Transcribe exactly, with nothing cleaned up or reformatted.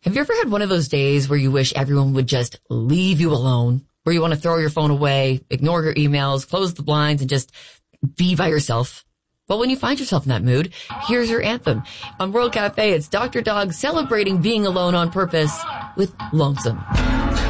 Have you ever had one of those days where you wish everyone would just leave you alone, where you want to throw your phone away, ignore your emails, close the blinds, and just be by yourself? Well, when you find yourself in that mood, here's your anthem. On World Cafe, it's Doctor Dog celebrating being alone on purpose with Lonesome.